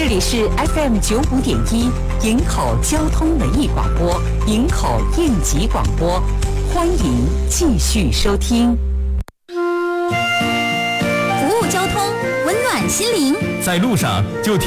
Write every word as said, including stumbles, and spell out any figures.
这里是 F M 九五点一营口交通文艺广播，营口应急广播，欢迎继续收听。 服务交通，温暖心灵， 在路上就听。